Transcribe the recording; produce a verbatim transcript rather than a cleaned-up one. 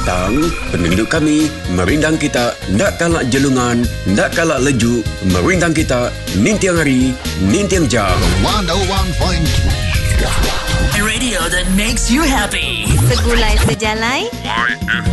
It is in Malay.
petang, penduduk kami merindang kita, ndak kalak jelungan, ndak kalak leju, merindang kita, nintiang hari, nintiang jam. one oh one point three Radio that makes you happy. Segulai sejalai. Y F